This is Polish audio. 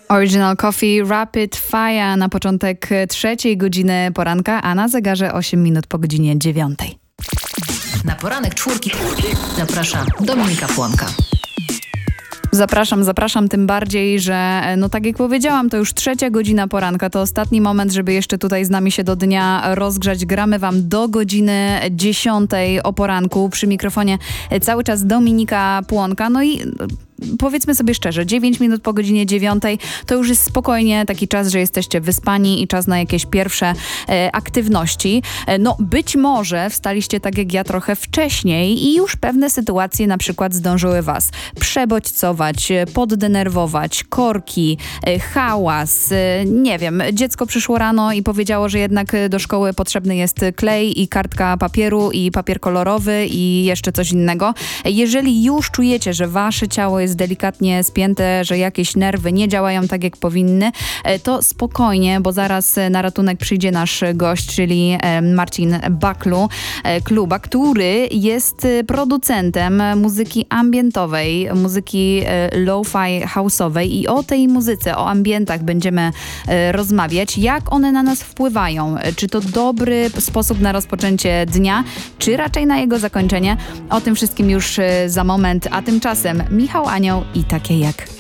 Original Coffee Rapid Fire na początek 3:00 poranka, a na zegarze 8 minut po godzinie 9:00. Na poranek czwórki zaprasza Dominika Płonka. Zapraszam, tym bardziej, że no tak jak powiedziałam, to już 3:00 poranka, to ostatni moment, żeby jeszcze tutaj z nami się do dnia rozgrzać. Gramy wam do godziny 10:00 o poranku. Przy mikrofonie cały czas Dominika Płonka. No i powiedzmy sobie szczerze, 9 minut po godzinie 9:00 to już jest spokojnie taki czas, że jesteście wyspani i czas na jakieś pierwsze aktywności. No być może wstaliście tak jak ja trochę wcześniej i już pewne sytuacje na przykład zdążyły was przebodźcować, poddenerwować, korki, hałas, nie wiem, dziecko przyszło rano i powiedziało, że jednak do szkoły potrzebny jest klej i kartka papieru i papier kolorowy i jeszcze coś innego. Jeżeli już czujecie, że wasze ciało jest delikatnie spięte, że jakieś nerwy nie działają tak jak powinny, to spokojnie, bo zaraz na ratunek przyjdzie nasz gość, czyli Marcin Kluba, który jest producentem muzyki ambientowej, muzyki lo-fi house'owej i o tej muzyce, o ambientach będziemy rozmawiać, jak one na nas wpływają, czy to dobry sposób na rozpoczęcie dnia, czy raczej na jego zakończenie. O tym wszystkim już za moment, a tymczasem Michał Anioł i Takie jak.